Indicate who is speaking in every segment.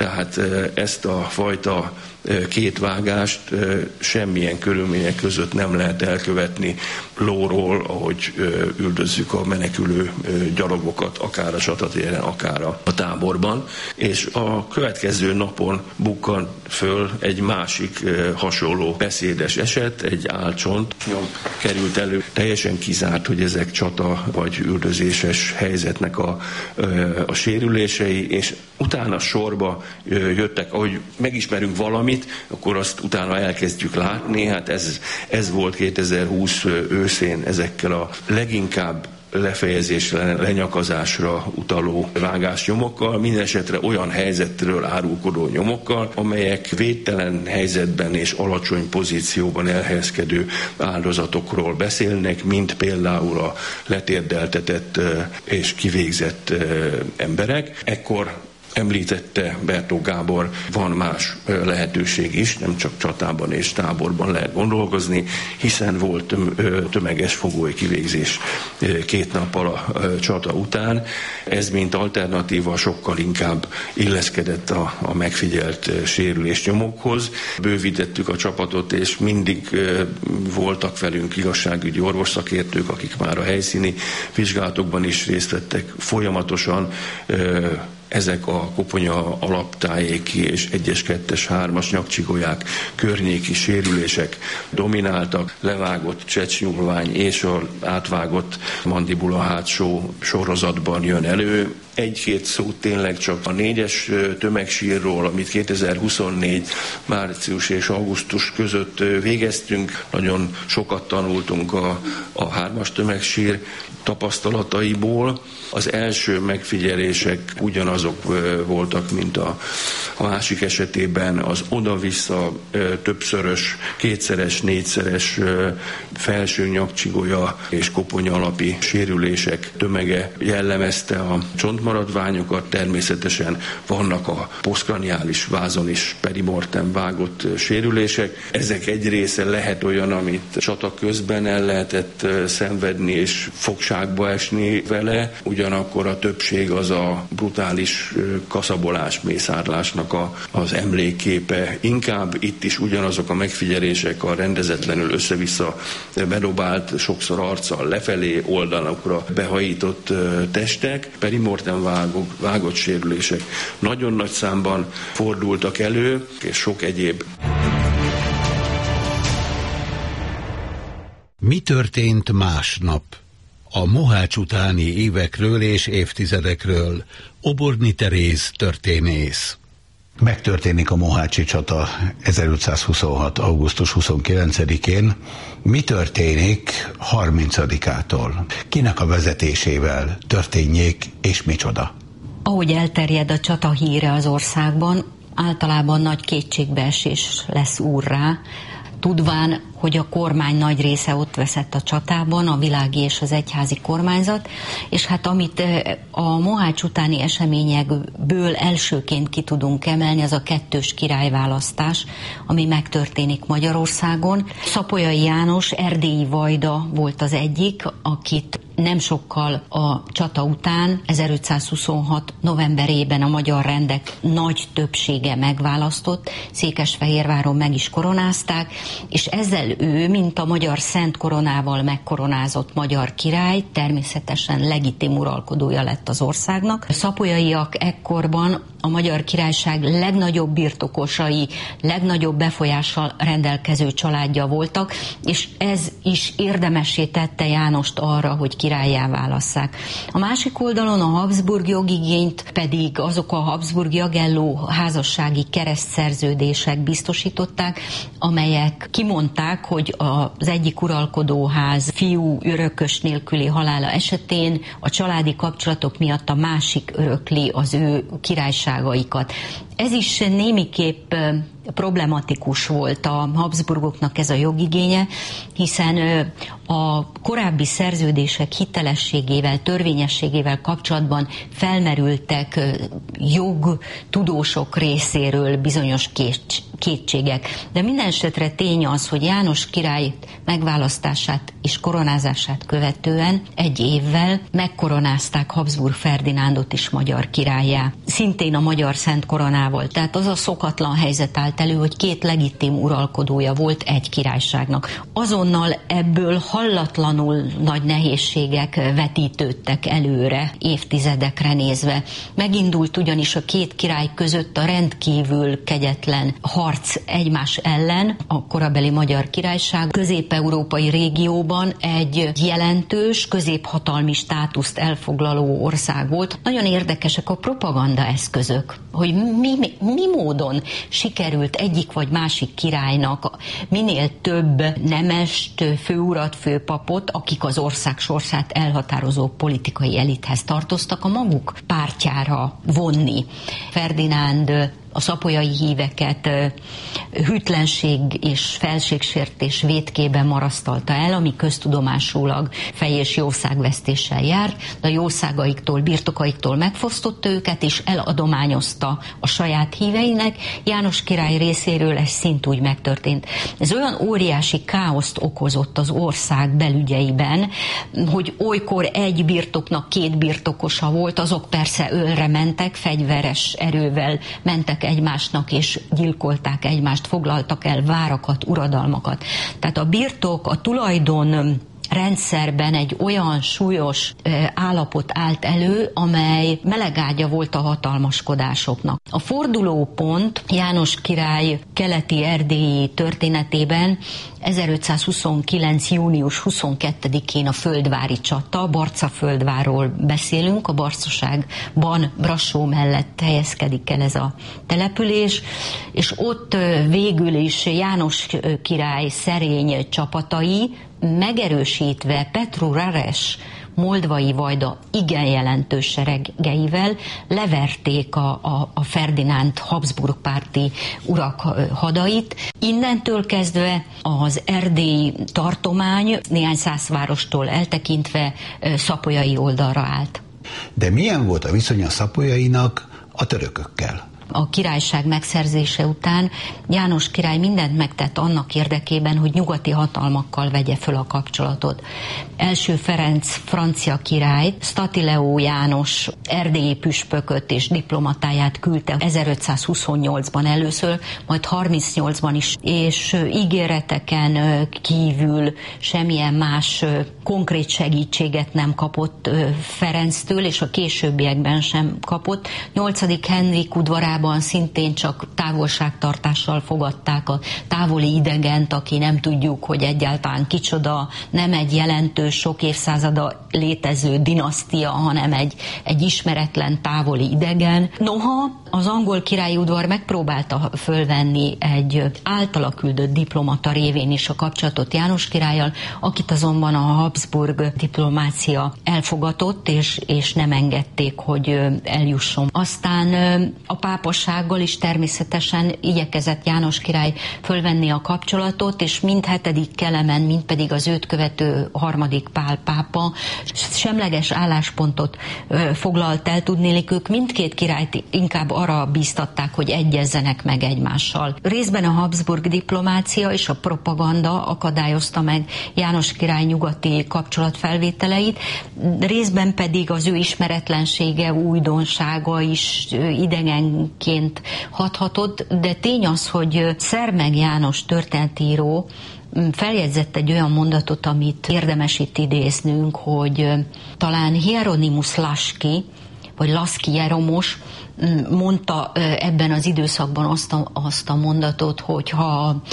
Speaker 1: Tehát ezt a fajta két vágást semmilyen körülmények között nem lehet elkövetni lóról, ahogy üldözzük a menekülő gyalogokat, akár a csatatéren, akár a táborban. És a következő napon bukkan föl egy másik hasonló beszédes eset, egy álcsont került elő. Teljesen kizárt, hogy ezek csata vagy üldözéses helyzetnek a sérülései, és utána sorba jöttek, ahogy megismerünk valamit, akkor azt utána elkezdjük látni. Hát ez volt 2020 őszén ezekkel a leginkább lefejezésre, lenyakazásra utaló vágáснyomokkal, mindenesetre olyan helyzetről árulkodó nyomokkal, amelyek védtelen helyzetben és alacsony pozícióban elhelyezkedő áldozatokról beszélnek, mint például a letérdeltetett és kivégzett emberek. Ekkor említette Bertó Gábor, van más lehetőség is, nem csak csatában és táborban lehet gondolkozni, hiszen volt tömeges fogoly kivégzés 2 nappal a csata után. Ez mint alternatíva sokkal inkább illeszkedett a megfigyelt sérülésnyomokhoz. Bővítettük a csapatot, és mindig voltak velünk igazságügyi orvosszakértők, akik már a helyszíni vizsgálatokban is részt vettek folyamatosan. Ezek a Koponya alaptájéki és 1-es, 2-es, 3-as nyakcsigolyák környéki sérülések domináltak, levágott csecsnyúlvány és az átvágott mandibula hátsó sorozatban jön elő. Egy-két szót tényleg csak a 4-es tömegsírról, amit 2024. március és augusztus között végeztünk. Nagyon sokat tanultunk a 3-as tömegsír tapasztalataiból. Az első megfigyelések ugyanazok voltak, mint a másik esetében, az oda-vissza többszörös, 2-szeres, 4-szeres felső nyakcsigolya és koponya alapi sérülések tömege jellemezte a csontmaradványokat. Természetesen vannak a posztkraniális vázon is perimortem vágott sérülések. Ezek egy része lehet olyan, amit csata közben el lehetett szenvedni és fogságba esni vele, ugyanakkor a többség az a brutális kaszabolás, mészárlásnak az emlékképe. Inkább itt is ugyanazok a megfigyelések, a rendezetlenül össze-vissza bedobált, sokszor arccal lefelé, oldalakra behajított testek, perimortem vágott sérülések nagyon nagy számban fordultak elő, és sok egyéb.
Speaker 2: Mi történt másnap? A Mohács utáni évekről és évtizedekről. Oborni Teréz történész.
Speaker 3: Megtörténik a mohácsi csata 1526. augusztus 29-én. Mi történik 30-ától? Kinek a vezetésével történjék, és micsoda?
Speaker 4: Ahogy elterjed a csata híre az országban, általában nagy kétségbeesés lesz úrrá, tudván, hogy a kormány nagy része ott veszett a csatában, a világi és az egyházi kormányzat, és hát amit a Mohács utáni eseményekből elsőként ki tudunk emelni, az a 2-s királyválasztás, ami megtörténik Magyarországon. Szapolyai János, erdélyi vajda volt az egyik, akit nem sokkal a csata után, 1526. novemberében a magyar rendek nagy többsége megválasztott, Székesfehérváron meg is koronázták, és ezzel ő, mint a magyar szent koronával megkoronázott magyar király, természetesen legitim uralkodója lett az országnak. A szapolyaiak ekkorban a Magyar Királyság legnagyobb birtokosai, legnagyobb befolyással rendelkező családja voltak, és ez is érdemessé tette Jánost arra, hogy királlyá válasszák. A másik oldalon a Habsburg jogigényt pedig azok a Habsburg-Jagelló házassági keresztszerződések biztosították, amelyek kimondták, hogy az egyik uralkodóház fiú örökös nélküli halála esetén a családi kapcsolatok miatt a másik örökli az ő királyságaikat. Ez is némiképp problematikus volt a Habsburgoknak ez a jogigénye, hiszen a korábbi szerződések hitelességével, törvényességével kapcsolatban felmerültek jogtudósok részéről bizonyos kétségek. De minden esetre tény az, hogy János király megválasztását és koronázását követően egy évvel megkoronázták Habsburg Ferdinándot is magyar királlyá. Szintén a magyar szent koronával uralkodásával. Tehát az a szokatlan helyzet állt elő, hogy két legitim uralkodója volt egy királyságnak. Azonnal ebből hallatlanul nagy nehézségek vetítődtek előre, évtizedekre nézve. Megindult ugyanis a két király között a rendkívül kegyetlen harc egymás ellen. A korabeli Magyar Királyság közép-európai régióban egy jelentős középhatalmi státuszt elfoglaló ország volt. Nagyon érdekesek a propaganda eszközök, hogy mi módon sikerült egyik vagy másik királynak minél több nemest, főurat, főpapot, akik az ország sorsát elhatározó politikai elithez tartoztak, a maguk pártjára vonni. Ferdinánd a szapolyai híveket hűtlenség és felségsértés vétkében marasztalta el, ami köztudomásulag fej- és jószágvesztéssel járt, de a jószágaiktól, birtokaiktól megfosztotta őket, és eladományozta a saját híveinek. János király részéről ez szintúgy megtörtént. Ez olyan óriási káoszt okozott az ország belügyeiben, hogy olykor egy birtoknak két birtokosa volt, azok persze ölre mentek, fegyveres erővel mentek egymásnak, és gyilkolták egymást, foglaltak el várakat, uradalmakat. Tehát a birtok, a tulajdon rendszerben egy olyan súlyos állapot állt elő, amely melegágya volt a hatalmaskodásoknak. A fordulópont János király keleti erdélyi történetében 1529. június 22-én a földvári csata, Barcaföldvárról beszélünk, a Barcaságban, Brassó mellett helyezkedik el ez a település, és ott végül is János király szerény csapatai, megerősítve Petru Rares moldvai vajda igen jelentős seregeivel leverték a Ferdinánd Habsburg párti urak hadait. Innentől kezdve az erdélyi tartomány néhány száz várostól eltekintve szapolyai oldalra állt.
Speaker 3: De milyen volt a viszony a szapolyainak a törökökkel?
Speaker 4: A királyság megszerzése után János király mindent megtett annak érdekében, hogy nyugati hatalmakkal vegye föl a kapcsolatot. Első Ferenc francia király, Statileó János erdélyi püspököt és diplomatáját küldte 1528-ban először, majd 38-ban is, és ígéreteken kívül semmilyen más konkrét segítséget nem kapott Ferenctől, és a későbbiekben sem kapott. 8. Henrik udvarában szintén csak távolságtartással fogadták a távoli idegent, aki nem tudjuk, hogy egyáltalán kicsoda, nem egy jelentős, sok évszázada létező dinasztia, hanem egy ismeretlen távoli idegen. Noha az angol királyi udvar megpróbálta fölvenni egy általa küldött diplomata révén is a kapcsolatot János királlyal, akit azonban a Habsburg diplomácia elfogatott, és nem engedték, hogy eljusson. Aztán a pápasággal is természetesen igyekezett János király fölvenni a kapcsolatot, és mind 7. Kelemen, mind pedig az őt követő 3. Pál pápa semleges álláspontot foglalt el, tudnélik, ők mindkét királyt inkább arra bíztatták, hogy egyezzenek meg egymással. Részben a Habsburg diplomácia és a propaganda akadályozta meg János király nyugati kapcsolatfelvételeit, részben pedig az ő ismeretlensége, újdonsága is idegenként hathatott, de tény az, hogy Szermeg János történetíró feljegyzett egy olyan mondatot, amit érdemes itt idéznünk, hogy talán Hieronymus Laski, vagy Laszki Jeromos mondta ebben az időszakban azt a mondatot, hogy ha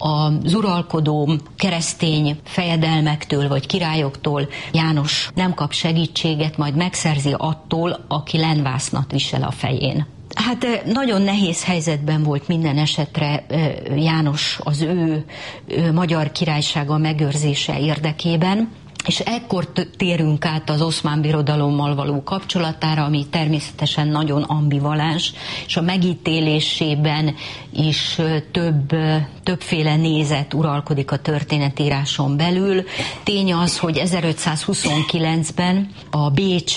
Speaker 4: az uralkodó keresztény fejedelmektől vagy királyoktól János nem kap segítséget, majd megszerzi attól, aki lenvásznat visel a fején. Hát nagyon nehéz helyzetben volt minden esetre János az ő magyar királysága megőrzése érdekében, és ekkor térünk át az Oszmán Birodalommal való kapcsolatára, ami természetesen nagyon ambivalens, és a megítélésében is többféle nézet uralkodik a történetíráson belül. Tény az, hogy 1529-ben a Bécs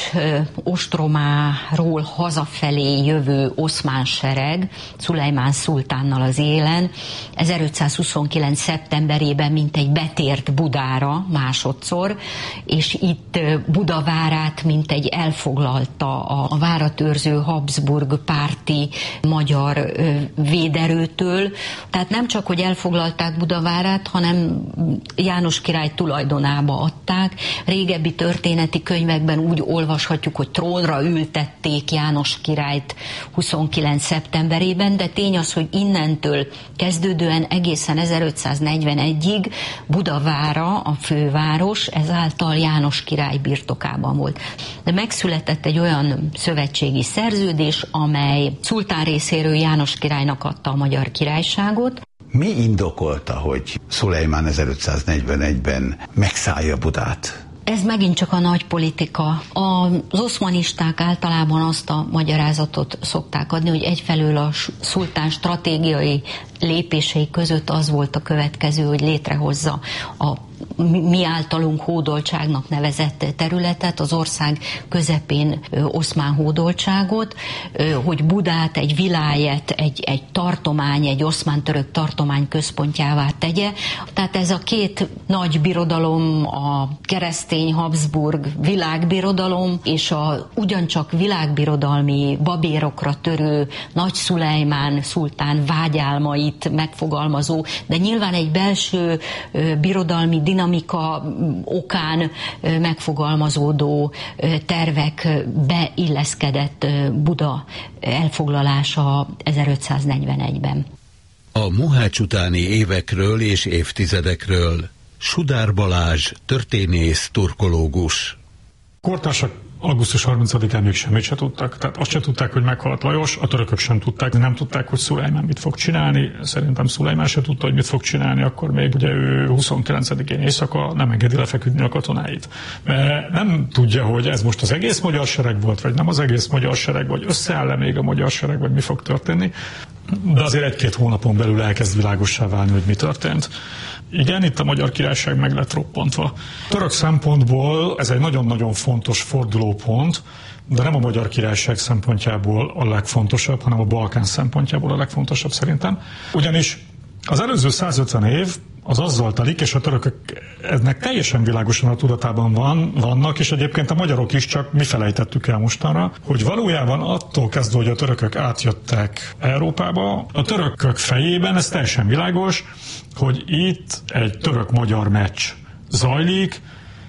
Speaker 4: ostromáról hazafelé jövő oszmán sereg, Szulejmán szultánnal az élen, 1529. szeptemberében mintegy betért Budára másodszor, és itt Budavárát mint egy elfoglalta a várat őrző Habsburg párti magyar véderőtől. Tehát nem csak, hogy elfoglalták Budavárát, hanem János király tulajdonába adták. Régebbi történeti könyvekben úgy olvashatjuk, hogy trónra ültették János királyt 29. szeptemberében, de tény az, hogy innentől kezdődően egészen 1541-ig Budavára, a főváros, ezáltal János király birtokában volt. De megszületett egy olyan szövetségi szerződés, amely szultán részéről János királynak adta a Magyar Királyságot.
Speaker 3: Mi indokolta, hogy Szulejmán 1541-ben megszállja Budát?
Speaker 4: Ez megint csak a nagy politika. Az oszmanisták általában azt a magyarázatot szokták adni, hogy egyfelől a szultán stratégiai lépései között az volt a következő, hogy létrehozza a mi általunk hódoltságnak nevezett területet, az ország közepén oszmán hódoltságot, hogy Budát egy vilájet, egy tartomány, egy oszmán-török tartomány központjává tegye. Tehát ez a két nagy birodalom, a keresztény Habsburg világbirodalom, és a ugyancsak világbirodalmi babérokra törő Nagy Szulejmán szultán vágyálmait megfogalmazó, de nyilván egy belső birodalmi dinamika okán megfogalmazódó tervekbe illeszkedett Buda elfoglalása 1541-ben.
Speaker 2: A Mohács utáni évekről és évtizedekről Sudár Balázs, történész, turkológus.
Speaker 5: Kortársak augusztus 30-án még semmit se tudtak. Tehát azt se tudták, hogy meghalt Lajos, a törökök sem tudták, nem tudták, hogy Szulejmán mit fog csinálni. Szerintem Szulejmán se tudta, hogy mit fog csinálni, akkor még ugye ő 29-én éjszaka nem engedi lefeküdni a katonáit. Mert nem tudja, hogy ez most az egész magyar sereg volt, vagy nem az egész magyar sereg, vagy összeáll-e még a magyar sereg, vagy mi fog történni. De azért egy-két hónapon belül elkezd világossá válni, hogy mi történt. Igen, itt a Magyar Királyság meg lett roppantva. Török szempontból ez egy nagyon-nagyon fontos fordulópont, de nem a Magyar Királyság szempontjából a legfontosabb, hanem a Balkán szempontjából a legfontosabb szerintem. Ugyanis az előző 150 év az azzal telik, és a törökök ennek teljesen világosan a tudatában vannak, és egyébként a magyarok is, csak mi felejtettük el mostanra, hogy valójában attól kezdve, hogy a törökök átjöttek Európába, a törökök fejében ez teljesen világos, hogy itt egy török-magyar meccs zajlik,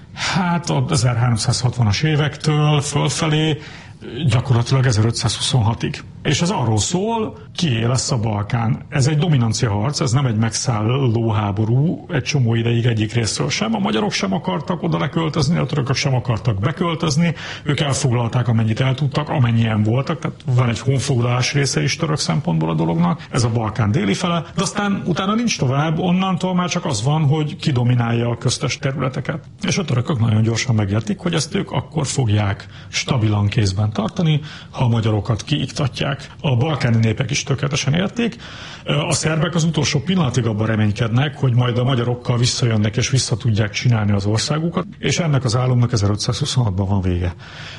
Speaker 5: hát a 1360-as évektől fölfelé, gyakorlatilag 1526-ig. És ez arról szól, kié lesz a Balkán. Ez egy dominancia harc, ez nem egy megszálló háború egy csomó ideig egyik részről sem. A magyarok sem akartak oda leköltözni, a törökök sem akartak beköltözni, ők elfoglalták amennyit el tudtak, amennyien voltak, tehát van egy honfoglalás része is török szempontból a dolognak, ez a Balkán déli fele, de aztán utána nincs tovább, onnantól már csak az van, hogy ki dominálja a köztes területeket. És a törökök nagyon gyorsan megértik, hogy ezt ők akkor fogják stabilan kézben tartani, ha a magyarokat kiiktatják. A balkáni népek is tökéletesen érték. A szerbek az utolsó pillanatig abban reménykednek, hogy majd a magyarokkal visszajönnek és vissza tudják csinálni az országukat, és ennek az álomnak 1526-ban van vége.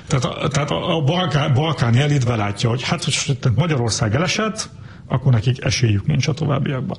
Speaker 5: Tehát a balkáni elit belátja, hogy hát, hogy Magyarország elesett, akkor nekik esélyük nincs a továbbiakban.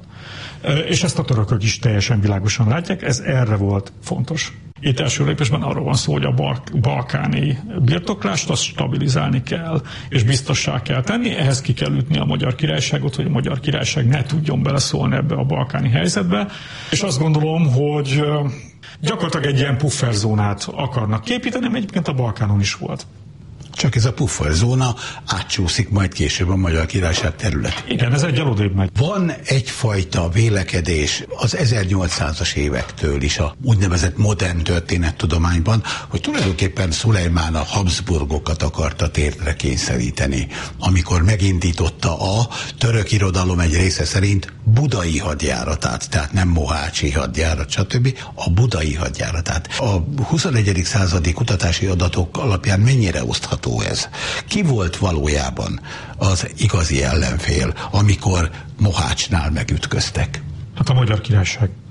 Speaker 5: És ezt a törökök is teljesen világosan látják, ez erre volt fontos. Itt első lépésben arról van szó, hogy a balkáni birtoklást azt stabilizálni kell, és biztossá kell tenni, ehhez ki kell ütni a Magyar Királyságot, hogy a Magyar Királyság ne tudjon beleszólni ebbe a balkáni helyzetbe, és azt gondolom, hogy gyakorlatilag egy ilyen pufferzónát akarnak képíteni, ami egyébként a Balkánon is volt.
Speaker 3: Csak ez a pufferzóna átcsúszik majd később a Magyar Királyság terület.
Speaker 5: Igen, ez egy odébb megy.
Speaker 3: Van egyfajta vélekedés az 1800-as évektől is a úgynevezett modern történettudományban, hogy tulajdonképpen Szulejmán a Habsburgokat akarta térdre kényszeríteni, amikor megindította a török irodalom egy része szerint budai hadjáratát, tehát nem mohácsi hadjárat, stb. A budai hadjáratát. A 21. századi kutatási adatok alapján mennyire osztható ez? Ki volt valójában az igazi ellenfél, amikor Mohácsnál megütköztek?
Speaker 5: Hát a Magyar Királyság.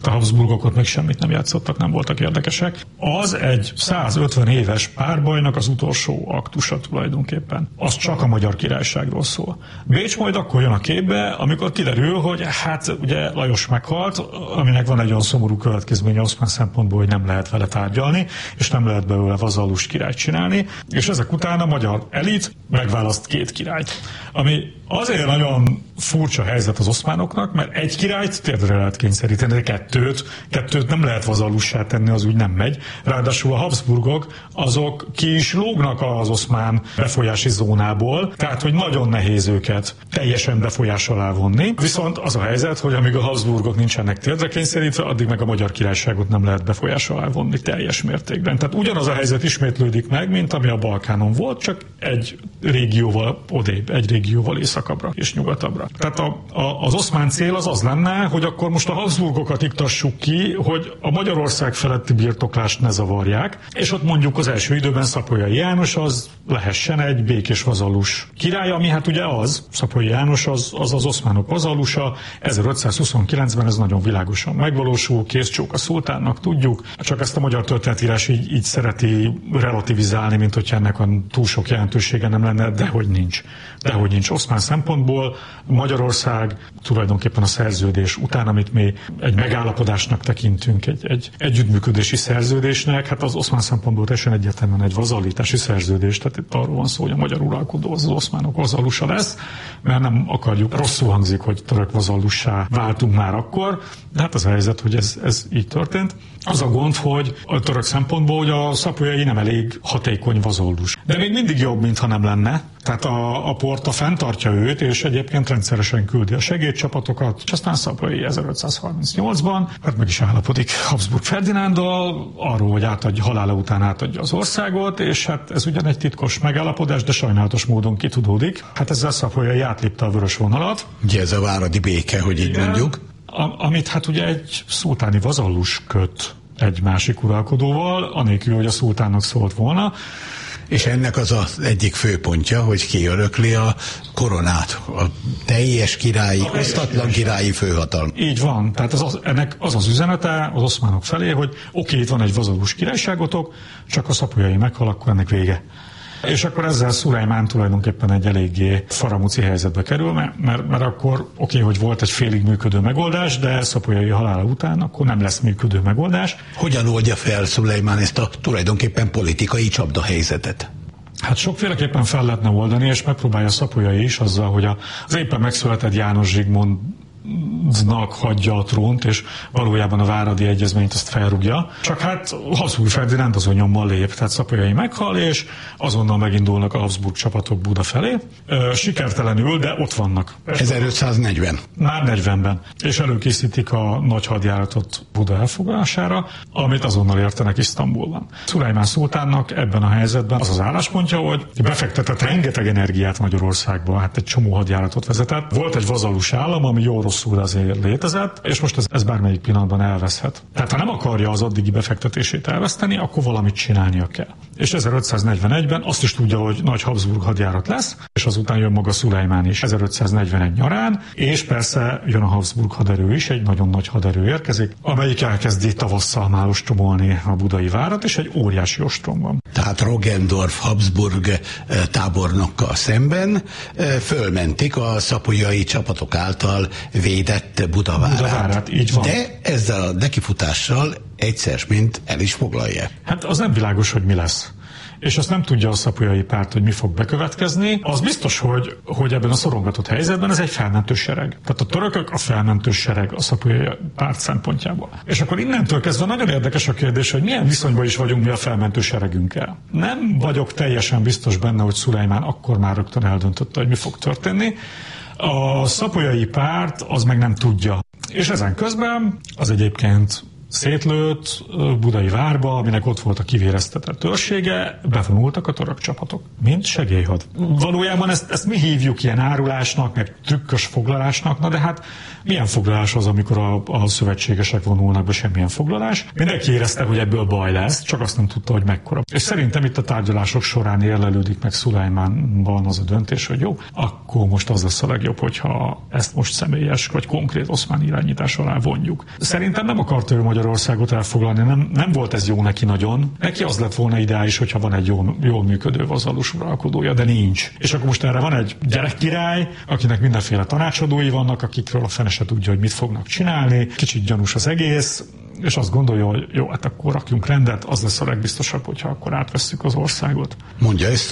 Speaker 5: A Habsburgok ott még semmit nem játszottak, nem voltak érdekesek. Az egy 150 éves párbajnak az utolsó aktusa tulajdonképpen. Az csak a Magyar Királyságról szól. Bécs majd akkor jön a képbe, amikor kiderül, hogy hát ugye Lajos meghalt, aminek van egy olyan szomorú következménye oszmán szempontból, hogy nem lehet vele tárgyalni, és nem lehet belőle vazallus királyt csinálni, és ezek után a magyar elit megválaszt 2 királyt. Ami azért nagyon furcsa helyzet az oszmánoknak, mert egy királyt térdre lehet kényszeríteni, de kettőt nem lehet vazalussá tenni, az úgy nem megy. Ráadásul a Habsburgok azok ki is lógnak az oszmán befolyási zónából, tehát hogy nagyon nehéz őket teljesen befolyás alá vonni. Viszont az a helyzet, hogy amíg a Habsburgok nincsenek térdre kényszerítve, addig meg a Magyar Királyságot nem lehet befolyás alá vonni teljes mértékben. Tehát ugyanaz a helyzet ismétlődik meg, mint ami a Balkánon volt, csak egy régióval odébb, egy régióval északabbra és nyugatabbra. Tehát az oszmán cél az lenne, hogy akkor most a Habsburgokat iktassuk ki, hogy a Magyarország feletti birtoklást ne zavarják, és ott mondjuk az első időben Szapolyai János az lehessen egy békés vazallus király, ami hát ugye Szapolyai János az oszmánok vazallusa, 1529-ben ez nagyon világosan megvalósul, készcsók a szultánnak, tudjuk, csak ezt a magyar történetírás így szereti relativizálni, mint hogyha ennek a túl sok jelentősége nem lenne, dehogy nincs. Oszmán szempontból Magyarország tulajdonképpen a szerződés után, amit mi egy megállapodásnak tekintünk, egy együttműködési szerződésnek, hát az oszmán szempontból teljesen egyértelműen egy vazallítási szerződés, tehát itt arról van szó, hogy a magyar uralkodó az oszmánok vazallusa lesz, mert nem akarjuk, rosszul hangzik, hogy török vazallussá váltunk már akkor, de hát az a helyzet, hogy ez így történt. Az a gond, hogy a török szempontból, hogy a szapolyai nem elég hatékony vazallus. De még mindig jobb, mintha nem lenne. Tehát a Porta fenntartja őt, és egyébként rendszeresen küldi a segédcsapatokat, és aztán Szapolyai 1538-ban, hát meg is állapodik Habsburg Ferdinánddal arról, hogy halála után átadja az országot, és hát ez ugyan egy titkos megállapodás, de sajnálatos módon kitudódik. Hát ezzel Szapolyai átlépte a vörös vonalat.
Speaker 3: Ugye ez a váradi béke, hogy így mondjuk.
Speaker 5: Amit hát ugye egy szultáni vazallus köt egy másik uralkodóval, anélkül, hogy a szultánnak szólt volna.
Speaker 3: És ennek az egyik főpontja, hogy kiörökli a koronát, a teljes királyi, osztatlan királyi főhatalmat.
Speaker 5: Így van, tehát ennek az üzenete az oszmánok felé, hogy oké, itt van egy vazallus királyságotok, csak a Szapolyai meghal, akkor ennek vége. És akkor ezzel Szulejmán tulajdonképpen egy eléggé faramúci helyzetbe kerül, mert akkor oké, hogy volt egy félig működő megoldás, de Szapolyai halála után akkor nem lesz működő megoldás.
Speaker 3: Hogyan oldja fel Szulejmán ezt a tulajdonképpen politikai csapdahelyzetet?
Speaker 5: Hát sokféleképpen fel lehetne oldani, és megpróbálja Szapolyai is azzal, hogy az éppen megszületett János Zsigmondnak hagyja a trónt, és valójában a váradi egyezményt azt felrúgja. Csak hát Habsburg Ferdinánd azon nyommal lép, tehát Szapolyai meghal, és azonnal megindulnak a Habsburg csapatok Buda felé. Sikertelenül, de ott vannak.
Speaker 3: 1540.
Speaker 5: Már 40-ben. És előkészítik a nagy hadjáratot Buda elfoglalására, amit azonnal értenek Isztambulban. Szulejmán szultánnak ebben a helyzetben az álláspontja, hogy befektetett rengeteg energiát Magyarországba, hát egy csomó hadjáratot vezetett. Volt egy vazallus állam, ami jó rosszul azért létezett, és most ez bármelyik pillanatban elveszhet. Tehát ha nem akarja az addigi befektetését elveszteni, akkor valamit csinálnia kell. És 1541-ben azt is tudja, hogy nagy Habsburg hadjárat lesz, és azután jön maga Szulejmán is 1541 nyarán, és persze jön a Habsburg haderő is, egy nagyon nagy haderő érkezik, amelyik elkezdi tavasszal már ostromolni a budai várat, és egy óriási ostrom van.
Speaker 3: Tehát Roggendorf Habsburg tábornokkal szemben fölmentik a szapolyai csapatok által védett Budavárát.
Speaker 5: Így van.
Speaker 3: De ezzel a nekifutással egyszer mint el is foglalják.
Speaker 5: Hát az nem világos, hogy mi lesz. És azt nem tudja a szapolyai párt, hogy mi fog bekövetkezni. Az biztos, hogy ebben a szorongatott helyzetben ez egy felmentő sereg. Tehát a törökök a felmentő sereg a szapolyai párt szempontjából. És akkor innentől kezdve nagyon érdekes a kérdés, hogy milyen viszonyban is vagyunk mi a felmentő seregünkkel. Nem vagyok teljesen biztos benne, hogy Szulejmán akkor már rögtön eldöntötte, hogy mi fog történni. A szapolyai párt az meg nem tudja. És ezen közben az egyébként szétlőtt budai várba, aminek ott volt a kivéreztetett őrsége, bevonultak a török csapatok, mint segélyhad. Valójában ezt mi hívjuk ilyen árulásnak, meg trükkös foglalásnak, na de hát milyen foglalás az, amikor a szövetségesek vonulnak be, semmilyen foglalás. Mindenki érezte, hogy ebből baj lesz, csak azt nem tudta, hogy mekkora. És szerintem itt a tárgyalások során érlelődik meg Szulajmánban az a döntés, hogy jó, akkor most az lesz a legjobb, hogyha ezt most személyes vagy konkrét oszmán irányítás alá vonjuk. Szerintem nem akarta ő Magyarországot elfoglalni, nem volt ez jó neki nagyon. Neki az lett volna ideális, hogyha van egy jól működő vazallus uralkodója, de nincs. És akkor most erre van egy gyerekkirály, akinek mindenféle tanácsadói vannak, akikről a fene se tudja, hogy mit fognak csinálni. Kicsit gyanús az egész, és azt gondolja, hogy jó, hát akkor rakjunk rendet, az lesz a legbiztosabb, hogyha akkor átvesszük az országot.
Speaker 3: Mondja ezt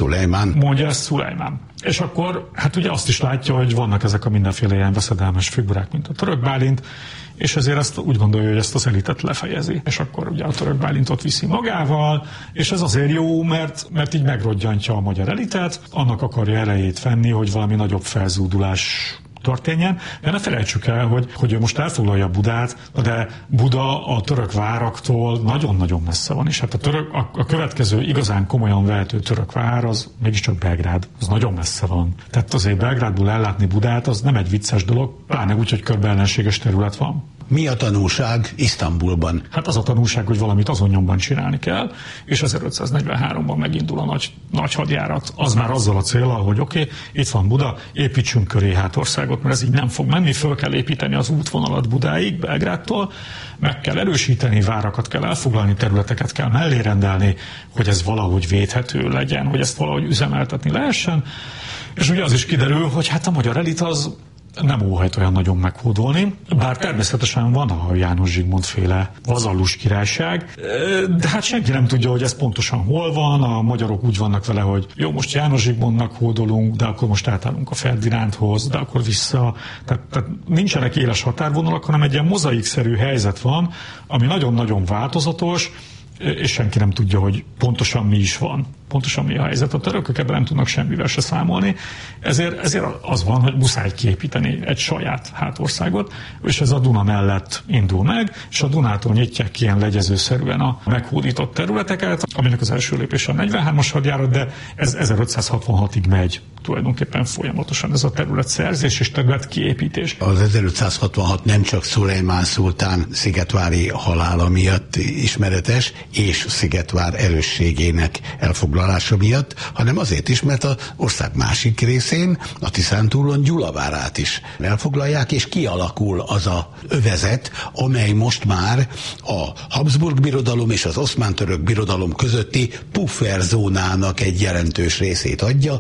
Speaker 3: Szulejmán. És akkor hát ugye azt is látja, hogy vannak ezek a mindenféle ilyen veszedelmes figurák, mint a török Bálint, és ezért ezt úgy gondolja, hogy ezt az elitet lefejezi. És akkor ugye a török Bálintot viszi magával, és ez azért jó, mert így megrodjantja a magyar elitet, annak akarja erejét venni, hogy valami nagyobb felzúdulás történjen, de ne felejtsük el, hogy ő most elfoglalja Budát, de Buda a török váraktól nagyon-nagyon messze van, és hát a következő igazán komolyan vehető török vár az mégiscsak Belgrád, az nagyon messze van. Tehát azért Belgrádból ellátni Budát az nem egy vicces dolog, pláne úgy, hogy körbe ellenséges terület van. Mi a tanulság Isztambulban?
Speaker 5: Hát az a tanulság, hogy valamit azon nyomban csinálni kell, és 1543-ban megindul a nagy hadjárat. Az már azzal a céllal, hogy oké, itt van Buda, építsünk köré hátországot, mert ez így nem fog menni, föl kell építeni az útvonalat Budáig, Belgrádtól, meg kell erősíteni, várakat kell elfoglalni, területeket kell mellé rendelni, hogy ez valahogy védhető legyen, hogy ezt valahogy üzemeltetni lehessen. És ugye az is kiderül, hogy hát a magyar elit az nem óhajt olyan nagyon meghódolni, bár természetesen van a János Zsigmond féle vazallus királyság, de hát senki nem tudja, hogy ez pontosan hol van, a magyarok úgy vannak vele, hogy jó, most János Zsigmondnak hódolunk, de akkor most átállunk a Ferdinándhoz, de akkor vissza, tehát nincsenek éles határvonalak, hanem egy ilyen mozaikszerű helyzet van, ami nagyon-nagyon változatos, és senki nem tudja, hogy pontosan mi is van. Pontosan mi a helyzet. A törökök ebben nem tudnak semmivel se számolni, ezért az van, hogy muszáj kiépíteni egy saját hátországot, és ez a Duna mellett indul meg, és a Dunától nyitják ki ilyen legyezőszerűen a meghódított területeket, aminek az első lépése a 43-as hadjárat, de ez 1566-ig megy tulajdonképpen folyamatosan ez a területszerzés és területkiépítés.
Speaker 3: Az 1566 nem csak Szulejmán szultán szigetvári halála miatt ismeretes, és Szigetvár erősségének elfoglalása miatt, hanem azért is, mert az ország másik részén, a Tiszántúlon Gyulavárát is elfoglalják, és kialakul az a övezet, amely most már a Habsburg birodalom és az oszmán-török birodalom közötti pufferzónának egy jelentős részét adja,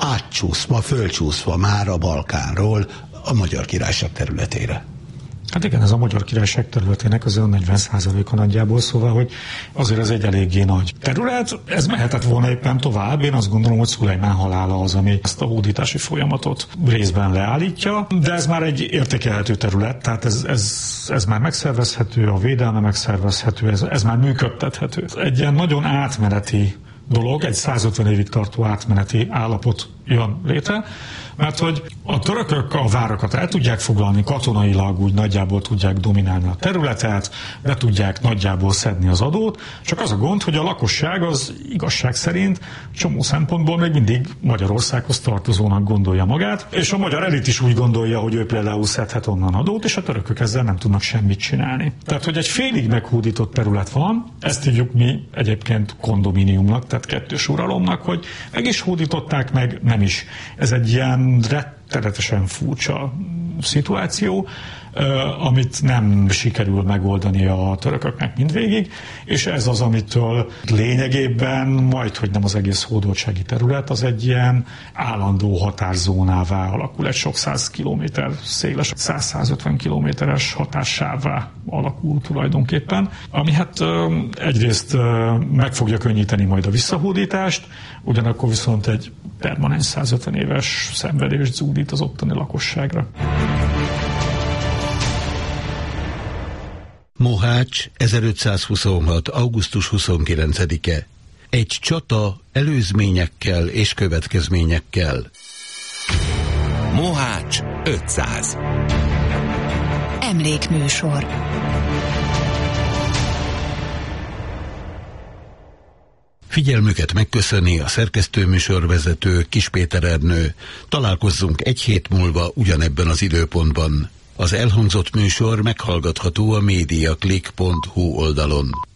Speaker 3: fölcsúszva már a Balkánról a Magyar Királyság területére.
Speaker 5: Hát igen, ez a Magyar Királyság területének az 40%-a nagyjából, szóval, hogy azért ez egy eléggé nagy terület. Ez mehetett volna éppen tovább. Én azt gondolom, hogy Szulejmán halála az, ami ezt a hódítási folyamatot részben leállítja, de ez már egy értékelhető terület, tehát ez már megszervezhető, a védelme megszervezhető, ez már működtethető. Egy ilyen nagyon átmeneti dolog, egy 150 évig tartó átmeneti állapot jön létre, mert hogy a törökök a várakat el tudják foglalni, katonailag úgy nagyjából tudják dominálni a területet, be tudják nagyjából szedni az adót, csak az a gond, hogy a lakosság az igazság szerint csomó szempontból még mindig Magyarországhoz tartozónak gondolja magát, és a magyar elit is úgy gondolja, hogy ő például szedhet onnan adót, és a törökök ezzel nem tudnak semmit csinálni. Tehát, hogy egy félig meghódított terület van, ezt hívjuk mi egyébként kondomíniumnak, tehát kettős uralomnak, hogy meg is hódították, meg nem is. Ez egy ilyen rettenetesen furcsa szituáció, amit nem sikerül megoldani a törököknek mindvégig, és ez az, amitől lényegében majdhogy nem az egész hódoltsági terület, az egy ilyen állandó határzónává alakul, egy sok 100 kilométer széles, 100-150 kilométeres határsává alakul tulajdonképpen, ami hát egyrészt meg fogja könnyíteni majd a visszahódítást, ugyanakkor viszont egy permanens 150 éves szenvedést zúdít az ottani lakosságra.
Speaker 2: Mohács, 1526. augusztus 29-e. Egy csata előzményekkel és következményekkel.
Speaker 6: Mohács 500.
Speaker 7: Emlékműsor.
Speaker 2: Figyelmüket megköszöni a szerkesztőműsorvezető Kis Péter Ernő. Találkozzunk egy hét múlva ugyanebben az időpontban. Az elhangzott műsor meghallgatható a mediaclick.hu oldalon.